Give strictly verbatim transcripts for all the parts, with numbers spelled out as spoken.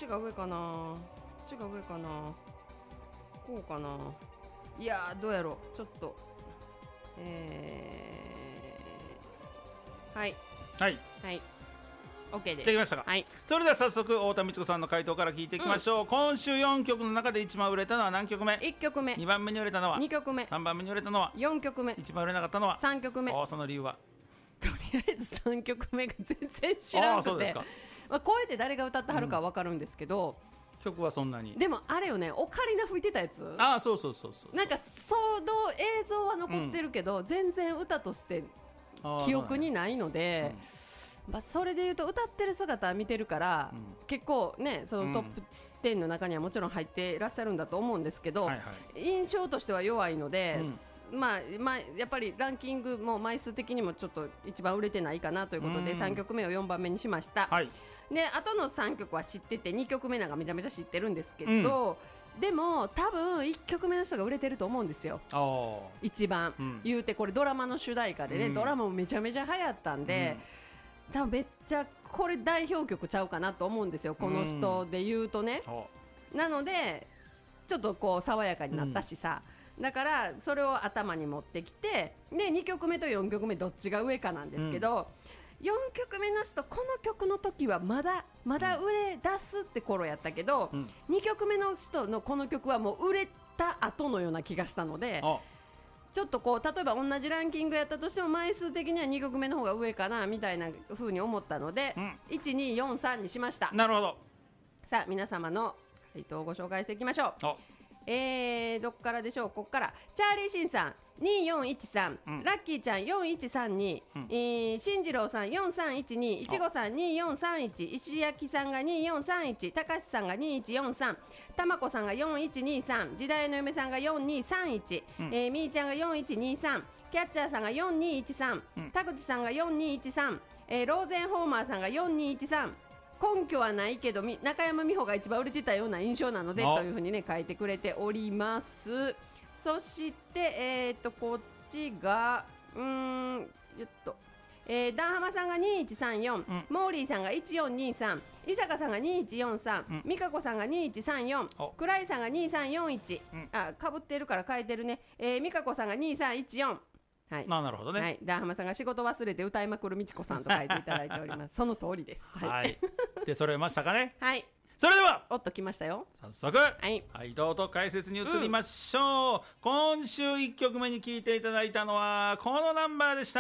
ちが上かな、こっちが上かな、こうかな。いやーどうやろう、ちょっとえー、はいはいはい OK です。 できましたか、 はい、 それでは早速太田美智子さんの回答から聞いていきましょう、うん、今週よんきょくの中で一番売れたのは何曲目？ いっきょくめ。 にばんめに売れたのは？ にきょくめ。 さんばんめに売れたのは？ よんきょくめ。 一番売れなかったのは？ さんきょくめ。 おその理由は？ とりあえずさんきょくめが全然知らなくて、 あそうですか、 まあ、声で誰が歌ってはるかは分かるんですけど、 うん、曲はそんなに。 でもあれよね、オカリナ吹いてたやつ。 あそうそうそうそう、 なんかその映像は残ってるけど、うん、全然歌として記憶にないので、まあ、それでいうと歌ってる姿は見てるから、うん、結構ねそのトップじゅうの中にはもちろん入っていらっしゃるんだと思うんですけど、はいはい、印象としては弱いので、うん、まあまあ、やっぱりランキングも枚数的にもちょっと一番売れてないかなということで、うん、さんきょくめをよんばんめにしました、はい、であとのさんきょくは知っててにきょくめなんかめちゃめちゃ知ってるんですけど、うん、でも多分いっきょくめの人が売れてると思うんですよ一番、うん、言うてこれドラマの主題歌でね、うん、ドラマもめちゃめちゃ流行ったんで、うん、多分めっちゃこれ代表曲ちゃうかなと思うんですよこの人で言うとね、うん、なのでちょっとこう爽やかになったしさ、うん、だからそれを頭に持ってきてでにきょくめとよんきょくめどっちが上かなんですけど、うん、よんきょくめの人この曲の時はまだまだ売れ出すって頃やったけど、うん、にきょくめの人のこの曲はもう売れた後のような気がしたので、ちょっとこう例えば同じランキングやったとしても枚数的にはにきょくめの方が上かなみたいな風に思ったので、うん、いちによんさんにしました。 なるほど。さあ皆様の回答をご紹介していきましょう。えー、どっからでしょう。ここからチャーリーシンさんによんいちさん、うん、ラッキーちゃんよんいちさんに、うんえー、進次郎さんよんさんいちに、いちごさんによんさんいち、石焼さんがによんさんいち、たかしさんがにいちよんさん、たまこさんがよんいちにさん、時代の嫁さんがよんにさんいち、うんえー、みーちゃんがよんいちにさん、キャッチャーさんがよんにいちさん、うん、田口さんがよんにいちさん、えー、ローゼンホーマーさんがよんにいちさん、根拠はないけど中山美穂が一番売れてたような印象なのでというふうにね書いてくれております。そしてえー、っとこっちがうーんよっとえー、ダンハマさんがにいちさんよん、うん、モーリーさんがいちよんにさん、伊坂さんがにいちよんさん、うん、美香子さんがにいちさんよん、倉井さんがにさんよんいち、うん、あかぶってるから変えてるね、えー、美香子さんがにさんいちよん、はい、 あなるほどね、 はい、ダンハマさんが仕事忘れて歌いまくるみちこさんと書いていただいておりますその通りです、 はいはい、で揃えましたかねはいそれではおっと来ましたよ早速、はいはい、どうぞ解説に移りましょう、うん、今週いっきょくめに聴いていただいたのはこのナンバーでした。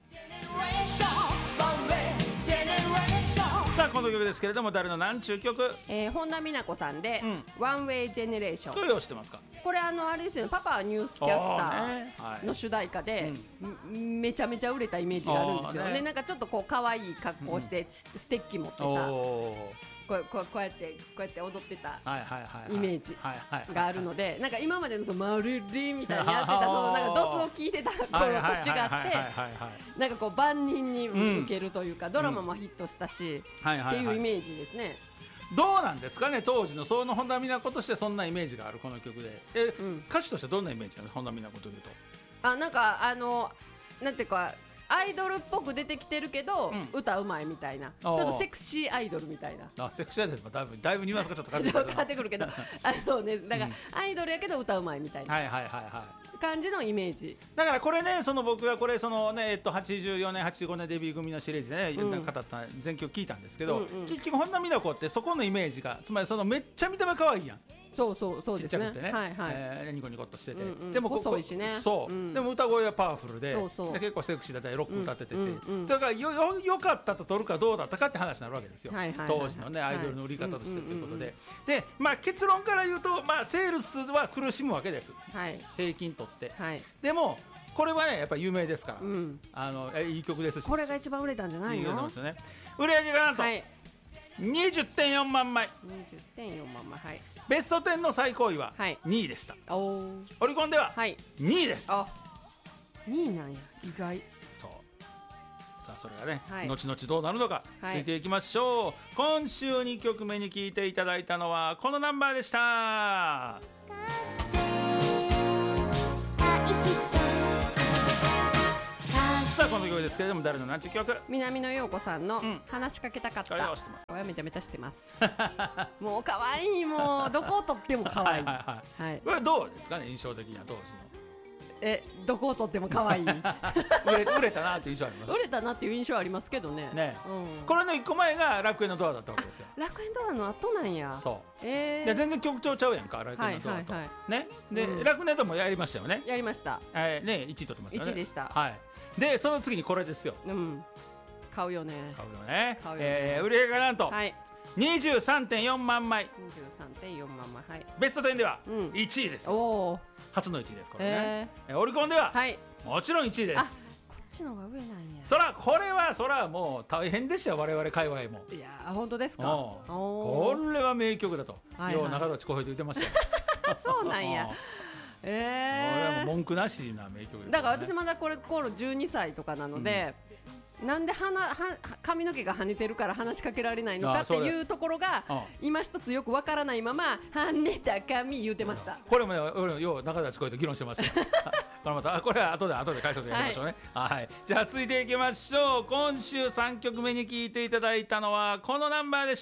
さあこの曲ですけれども誰の何ちゅう曲、 えー、本田美奈子さんで、うん、ワンウェイジェネレーション。 どういう知ってますか。 これあのあれですよね、パパはニュースキャスターの主題歌で、ねはい、めちゃめちゃ売れたイメージがあるんですよね。ねなんかちょっとこう可愛い格好して、うん、ステッキ持ってさこう、こう、こうやってこうやって踊ってたイメージがあるので、なんか今までのそのマルリみたいにやってたそのなんかドスを聞いてた頃と違ってなんかこう万人に受けるというか、うん、ドラマもヒットしたし、うん、っていうイメージですね。 どうなんですかね当時のその本田美奈子としてそんなイメージがあるこの曲でえ、うん、歌手としてどんなイメージなの本田美奈子というと。 あなんかあのなんていうかアイドルっぽく出てきてるけど、うん、歌うまいみたいなちょっとセクシーアイドルみたいな。 あセクシーアイドルもだいぶだいぶニュアンスがちょっと変わってくるけどあのねだから、うん、アイドルやけど歌うまいみたいなはいはいはいはい感じのイメージだからこれねその僕がこれそのねえっとはちじゅうよねんはちじゅうごねんデビュー組のシリーズでねいろんな語った全曲聞いたんですけど、うんうん、結局本田美奈子ってそこのイメージがつまりそのめっちゃ見た目可愛いやん。 そうそうそうですね。 ちっちゃくてね、 はいはいえー、ニコニコっとしてて、 うんうん、 でもこ細いしね。 そう、うん、でも歌声はパワフルで、 そうそうで結構セクシーだったりロック歌っててて、 うんうんうん、 それからよよよかったと取るかどうだったかって話になるわけですよ。 はいはいはいはい、 当時のねアイドルの売り方としてということで、でまあ結論から言うとまあセールスは苦しむわけです。はい、平均取って、はい、でもこれはねやっぱり有名ですから、うん、あのいい曲ですし、これが一番売れたんじゃないの？いい曲なんですよね。 売れ上げがなんと。はいにじゅってんよんまんまいにじゅってんよんまんまい、はい、 ベストじゅうの最高位はにいでした、はい、オリコンではにいです、 はい、にいなんや意外。 そうさあそれがね、はい、後々どうなるのかついていきましょう、はい、今週にきょくめに聴いていただいたのはこのナンバーでした。 さあこの曲ですけれども誰のなんちゅう曲？ 南野陽子さんのうん話しかけたかった。 これは知ってます。 これはめちゃめちゃ知ってますもう可愛い、もうどこをとっても可愛いはいはいはい、 はい、 これどうですかね、印象的にはどうですか？ え、どこをとっても可愛い売れ売れたなっていう印象あります。 売れたなっていう印象ありますけどね。 ね、 うん、 これのいっこまえが楽園のドアだったわけですよ。 楽園ドアの後なんや。 そう、 えー、 で全然曲調ちゃうやんか、楽園のドアと、 はいはいはい、 ねで、うん、楽園のドアもやりましたよね。 やりました、 えー、ねいちい取ってますよね。 いちいでした。 はい。でその次にこれですよ。 うん、買うよね。 買うよね。 買うよね。 えー、売り上げがなんと、 はい、 にじゅうさんてんよんまんまい。 にじゅうさんてんよんまんまい、はい、 ベストじゅうではいちいです。 うん、お初のいちいですこれね。 えー、オリコンでは、はい、もちろんいちいです。 あ、こっちの方が上なんや。 そらこれはそらもう大変でしたよ、我々界隈も。 いやー、本当ですか。 これは名曲だと、はいはい、よう中田千浩平と言ってましたよそうなんや。えー、 これはもう文句なしな名曲ですよね。 だから私まだこれ頃じゅうにさいとかなので、うん、なんではなは髪の毛が跳ねてるから話しかけられないのかっていうところが今一つよくわからないまま跳ねた髪言うてました。 これも、ね、俺よう中田千浩と議論してましたよこれまたこれは後で後で解説やりましょうね。はい、はい、じゃあ続いていきましょう。今週さんきょくめに聴いていただいたのはこのナンバーでした。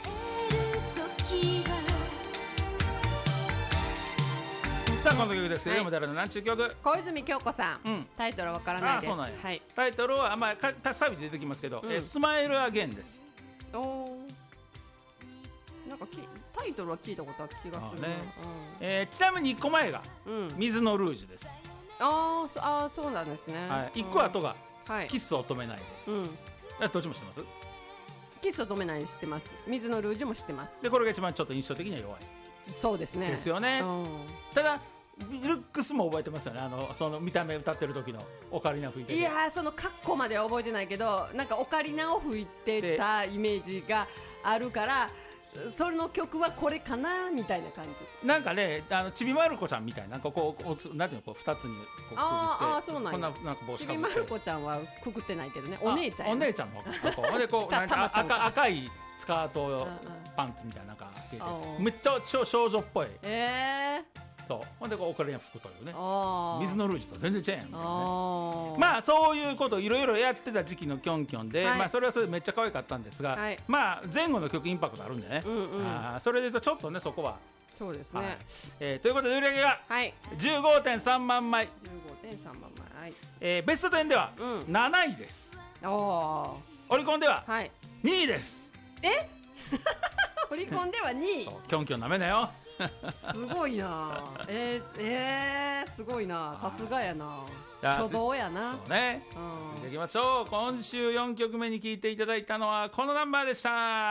さあこの曲ですけれども、誰のなんちゅう曲？ 小泉京子さん、うん、タイトルはわからないです。 あ、そうなんや、 はい、 タイトルはあんまりサビで出てきますけど、うん、えスマイルアゲンです。 おなんかきタイトルは聞いたことある気がするね。うん、 えー、ちなみにいっこまえが、うん、水のルージュです。 あーあー、そうなんですね。 はい、いっこ後が、はい、キスを止めないで、うん、どっちも知ってます？ キスを止めないで知ってます。水のルージュも知ってます。 でこれが一番ちょっと印象的には弱い。 そうですね。 ですよね。 うん、 ただルックスも覚えてますよね。あのその見た目歌ってる時のオカリナ吹いてて、 いやー、そのカッコまでは覚えてないけど、なんかオカリナを吹いてたイメージがあるから、それの曲はこれかなみたいな感じ。 なんかね、あのちびまる子ちゃんみたいな、こうこうなんていうの、こう二つにこうくくって、 ああ、そうなんや。 こんななんか帽子かぶって。 ちびまる子ちゃんはくくってないけどね、お姉ちゃんや、ね。 お姉ちゃんのこうでこうなんか赤赤いスカートパンツみたいななんか着てて、めっちゃ少女っぽい。 ええー。 そう、ほんでこうオカリナ吹くというね。水のルージュと全然違うやんみたいなね。まあそういうことをいろいろやってた時期のキョンキョンで、はい、まあそれはそれでめっちゃ可愛かったんですが、はい、まあ前後の曲インパクトあるんでね、うんうん、あそれで言うとちょっとねそこはそうですね、はい、 えー、ということで売り上げが じゅうごてんさんまんまい、 じゅうごてんさんまんまい、はい、 えー、ベストじゅうではなないです、うん、 おオリコンではにいです、 はい、えオリコンではにい。 そう、キョンキョンなめなよすごいな。えー、えー、すごいな。さすがやな。初動やな。 そうね。うん、続いていきましょう。今週よんきょくめに聴いていただいたのはこのナンバーでした。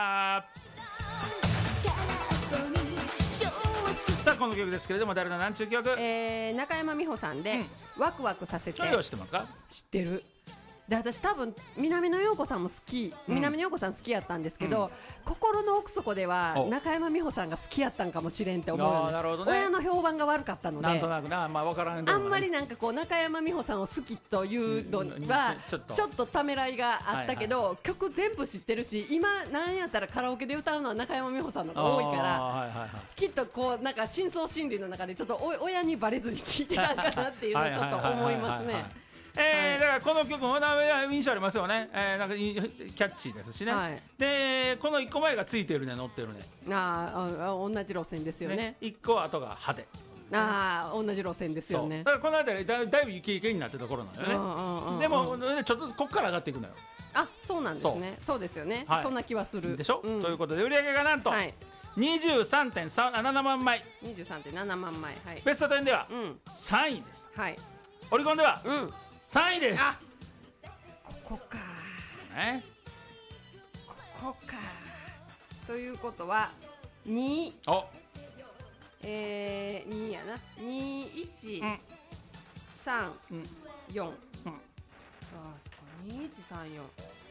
さあこの曲ですけれども、誰のなんちゅう曲？ えー、中山美穂さんで、うん、ワクワクさせて。 これは知ってますか？ 知ってる。で私多分南野陽子さんも好き、うん、南野陽子さん好きやったんですけど、うん、心の奥底では中山美穂さんが好きやったんかもしれんって思うよ、ね、 なるほどね、 親の評判が悪かったのでなんとなくな、まあ、分からんでもない、 あんまりなんかこう中山美穂さんを好きというのはちょっとためらいがあったけど、はいはい、曲全部知ってるし今なんやったらカラオケで歌うのは中山美穂さんのが多いから、はいはいはい、きっとこうなんか深層心理の中でちょっとお親にバレずに聴いてたんかなっていうのをちょっと思いますね。 えー、だからこの曲も印象ありますよね、えー、なんかキャッチーですしね、はい、でこのいっこまえがついてるね、乗ってるね、 ああ同じ路線ですよね、ねいっこ後が派手、 ああ同じ路線ですよね。 だからこの辺り だ, だいぶイケイケになってるところなのよね、うんうんうんうん、でもちょっとこっから上がっていくのよ。 あ、そうなんですね。そうですよね、はい、そんな気はするでしょ、 うん、 ということで売り上げがなんと、はい、にじゅうさんてんななまんまい、 にじゅうさんてんななまんまい、はい、 ベストじゅうではさんいです、はい、オリコンではさんいです。あ、 ここか、 ね、 ここかということはに、 おえー、にやな、にいちさんよん、あそこにいちさんよ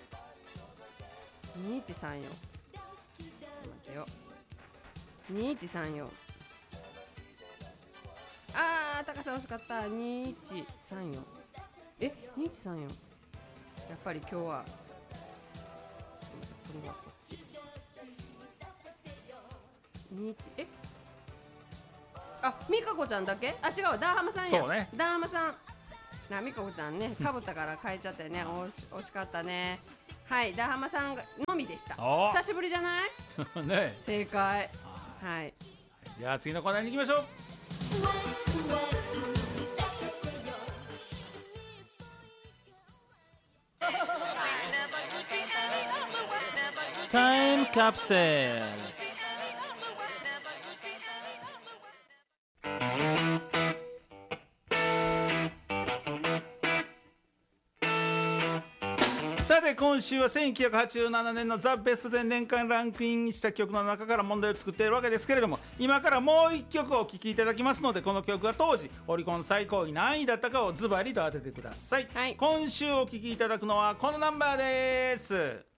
ん、にいちさんよん、待ってよ、にいちさんよん、あー高さ惜しかった、にいちさんよん、えにいちさんよん、やっぱり今日はちょっと待って、これはこっちにいち、えあ、美香子ちゃんだけ、あ違う、ダーハマさんや、 そうね、 ダーハマさんなみこちゃんね、かぶったから変えちゃってね、おし惜しかったね。はい、ダハマさんのみでした。久しぶりじゃないね、 正解。はい、 じゃあ次のコーナーに行きましょう。タイムカプセル。さて今週はせんきゅうひゃくはちじゅうななねんのザ・ベストで年間ランクインした曲の中から問題を作っているわけですけれども、今からもういっきょくお聴きいただきますので、この曲が当時オリコン最高位何位だったかをズバリと当ててください、はい、今週お聴きいただくのはこのナンバーです。